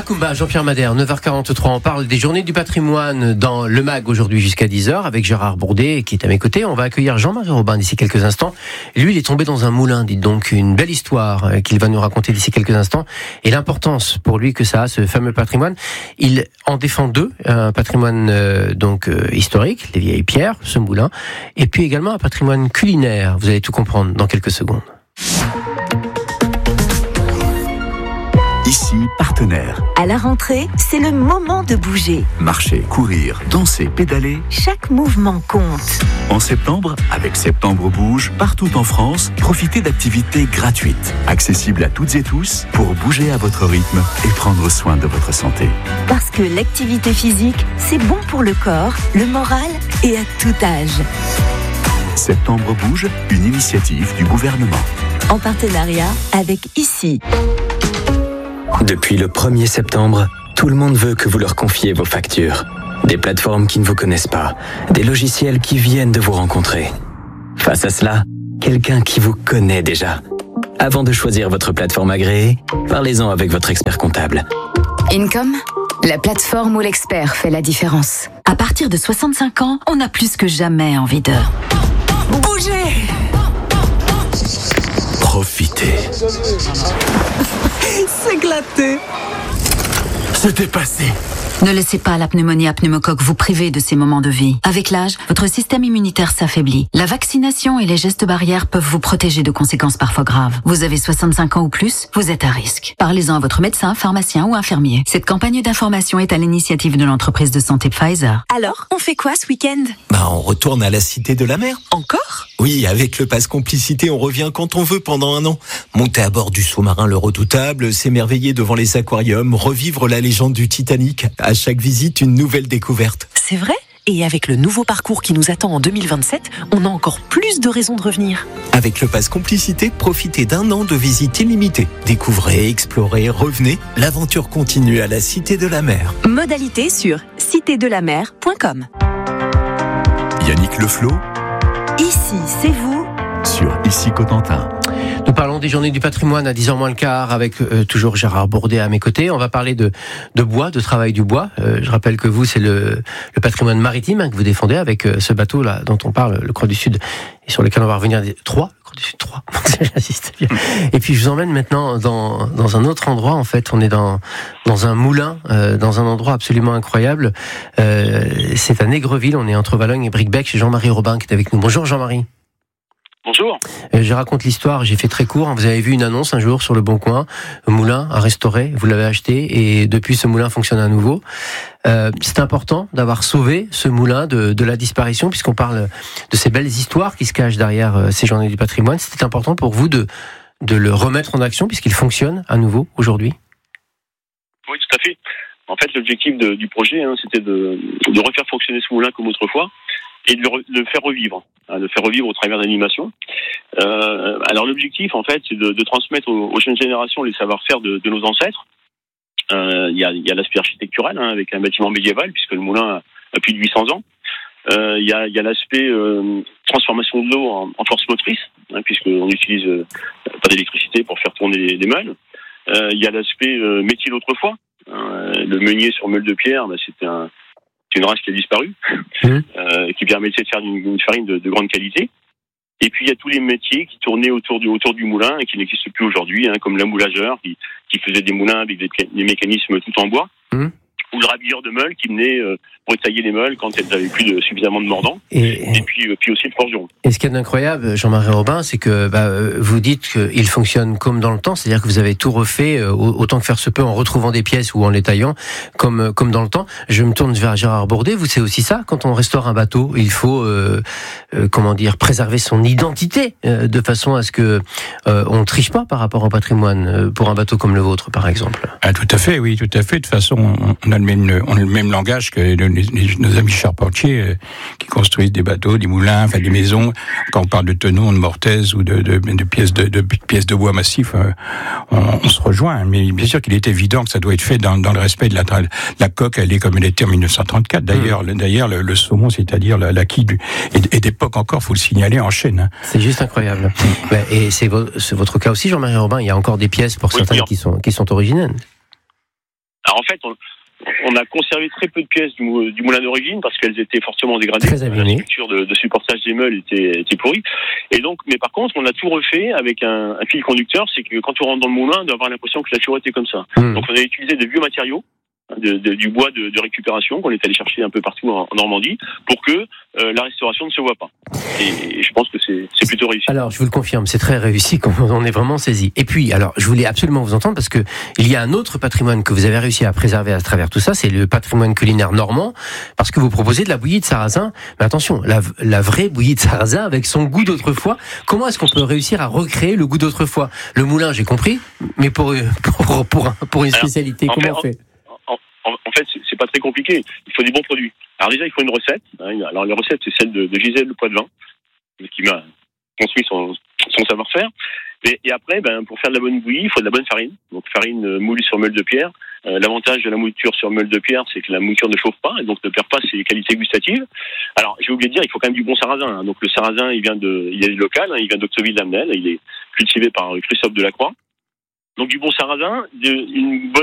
Macumba, Jean-Pierre Madère, 9h43, on parle des journées du patrimoine dans le MAG aujourd'hui jusqu'à 10h avec Gérard Bourdet qui est à mes côtés. On va accueillir Jean-Marie Robin d'ici quelques instants. Lui, il est tombé dans un moulin, dites donc, une belle histoire qu'il va nous raconter d'ici quelques instants et l'importance pour lui que ça a, ce fameux patrimoine. Il en défend deux, un patrimoine historique, les vieilles pierres, ce moulin, et puis également un patrimoine culinaire. Vous allez tout comprendre dans quelques secondes. Ici, partenaire. À la rentrée, c'est le moment de bouger. Marcher, courir, danser, pédaler. Chaque mouvement compte. En septembre, avec Septembre Bouge, partout en France, profitez d'activités gratuites, accessibles à toutes et tous, pour bouger à votre rythme et prendre soin de votre santé. Parce que l'activité physique, c'est bon pour le corps, le moral et à tout âge. Septembre Bouge, une initiative du gouvernement. En partenariat avec ICI. Depuis le 1er septembre, tout le monde veut que vous leur confiez vos factures. Des plateformes qui ne vous connaissent pas, des logiciels qui viennent de vous rencontrer. Face à cela, quelqu'un qui vous connaît déjà. Avant de choisir votre plateforme agréée, parlez-en avec votre expert comptable. Income, la plateforme où l'expert fait la différence. À partir de 65 ans, on a plus que jamais envie de bouger. Profitez. S'éclater. Se dépasser. Ne laissez pas la pneumonie à pneumocoque vous priver de ces moments de vie. Avec l'âge, votre système immunitaire s'affaiblit. La vaccination et les gestes barrières peuvent vous protéger de conséquences parfois graves. Vous avez 65 ans ou plus, vous êtes à risque. Parlez-en à votre médecin, pharmacien ou infirmier. Cette campagne d'information est à l'initiative de l'entreprise de santé Pfizer. Alors, on fait quoi ce week-end ? On retourne à la Cité de la Mer. Encore ? Oui, avec le pass complicité, on revient quand on veut pendant 1 an. Monter à bord du sous-marin Le Redoutable, s'émerveiller devant les aquariums, revivre la légende du Titanic. À chaque visite, une nouvelle découverte. C'est vrai ? Et avec le nouveau parcours qui nous attend en 2027, on a encore plus de raisons de revenir. Avec le pass complicité, profitez d'1 an de visite illimitée. Découvrez, explorez, revenez. L'aventure continue à la Cité de la Mer. Modalité sur citedelamer.com. Yannick Leflot, Ici, c'est vous. sur Ici Cotentin. Nous parlons des journées du patrimoine à 10h moins le quart avec toujours Gérard Bourdet à mes côtés. On va parler de bois, de travail du bois. Je rappelle que vous, c'est le patrimoine maritime que vous défendez avec ce bateau-là dont on parle, le Croix du Sud, et sur lequel on va revenir. 3, le Croix du Sud 3. J'insiste bien. Et puis je vous emmène maintenant dans un autre endroit. En fait, on est dans un moulin, dans un endroit absolument incroyable. C'est à Négreville, on est entre Valognes et Bricbec, chez Jean-Marie Robin qui est avec nous. Bonjour Jean-Marie. Bonjour. Je raconte l'histoire, j'ai fait très court. Vous avez vu une annonce un jour sur Le Bon Coin, un moulin à restaurer, vous l'avez acheté et depuis ce moulin fonctionne à nouveau. C'est important d'avoir sauvé ce moulin de la disparition puisqu'on parle de ces belles histoires qui se cachent derrière ces journées du patrimoine. C'était important pour vous de le remettre en action puisqu'il fonctionne à nouveau aujourd'hui ? Oui, tout à fait. En fait, l'objectif du projet, c'était de refaire fonctionner ce moulin comme autrefois et de le faire revivre, de faire revivre au travers d'animation. Alors l'objectif, en fait, c'est de transmettre aux jeunes générations les savoir-faire de nos ancêtres. Il y a l'aspect architectural, avec un bâtiment médiéval, puisque le moulin a plus de 800 ans. Il y a l'aspect transformation de l'eau en force motrice, puisqu'on n'utilise pas d'électricité pour faire tourner les meules. Il y a l'aspect métier d'autrefois. Le meunier sur meule de pierre, c'est une race qui a disparu, qui permettait de faire une farine de grande qualité. Et puis il y a tous les métiers qui tournaient autour du moulin et qui n'existent plus aujourd'hui, comme l'ammoulageur qui faisait des moulins avec des mécanismes tout en bois, ou le rabilleur de meules qui venait retailler les meules quand elles n'avaient plus suffisamment de mordant, et puis aussi le forgeron. Et ce qui est incroyable, Jean-Marie Robin, c'est que vous dites qu'il fonctionne comme dans le temps, c'est-à-dire que vous avez tout refait autant que faire se peut en retrouvant des pièces ou en les taillant comme dans le temps. Je me tourne vers Gérard Bourdet, vous c'est aussi ça, quand on restaure un bateau, il faut préserver son identité de façon à ce que on triche pas par rapport au patrimoine pour un bateau comme le vôtre par exemple. Tout à fait, oui, tout à fait. De toute façon, on a le même langage que nos amis charpentiers qui construisent des bateaux, des moulins, des maisons. Quand on parle de tenons, de mortaises ou de pièces de bois massif, on se rejoint. Mais bien sûr qu'il est évident que ça doit être fait dans le respect de la coque. Elle est comme elle était en 1934. D'ailleurs, le saumon, c'est-à-dire la quille et d'époque encore, faut le signaler, en chaîne. C'est juste incroyable. Et c'est votre cas aussi, Jean-Marie Robin. Il y a encore des pièces pour certaines qui sont originelles. Alors en fait, on a conservé très peu de pièces du moulin d'origine parce qu'elles étaient fortement dégradées. Très abîmées. La structure de supportage des meules était pourrie. Et donc, mais par contre, on a tout refait avec un fil conducteur. C'est que quand on rentre dans le moulin, on doit avoir l'impression que la toujours été comme ça. Donc on a utilisé des vieux matériaux. Du bois de récupération qu'on est allé chercher un peu partout en Normandie pour que la restauration ne se voit pas. Et je pense que c'est plutôt réussi. Alors, je vous le confirme, c'est très réussi, on est vraiment saisi. Et puis, alors, je voulais absolument vous entendre parce que il y a un autre patrimoine que vous avez réussi à préserver à travers tout ça, c'est le patrimoine culinaire normand, parce que vous proposez de la bouillie de sarrasin. Mais attention, la vraie bouillie de sarrasin avec son goût d'autrefois. Comment est-ce qu'on peut réussir à recréer le goût d'autrefois? Le moulin, j'ai compris, mais pour une spécialité, comment on fait? En fait, c'est pas très compliqué. Il faut des bons produits. Alors déjà, il faut une recette. Alors la recette, c'est celle de Gisèle Le Poitvin, qui m'a construit son savoir-faire. Et après, pour faire de la bonne bouillie, il faut de la bonne farine. Donc farine moulue sur meule de pierre. L'avantage de la mouliture sur meule de pierre, c'est que la mouliture ne chauffe pas et donc ne perd pas ses qualités gustatives. Alors, j'ai oublié de dire, il faut quand même du bon sarrasin. Donc le sarrasin, il est local, il vient d'Octeville-d'Amnel, il est cultivé par Christophe Delacroix. Donc du bon sarrasin, une bonne